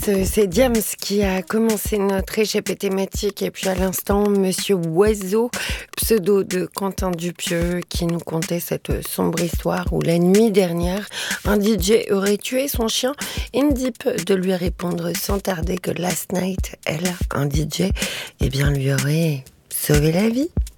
C'est Diams qui a commencé notre échappée thématique et puis à l'instant, Monsieur Oiseau, pseudo de Quentin Dupieux, qui nous contait cette sombre histoire où la nuit dernière, un DJ aurait tué son chien. Indip de lui répondre sans tarder que last night, elle, un DJ, lui aurait sauvé la vie.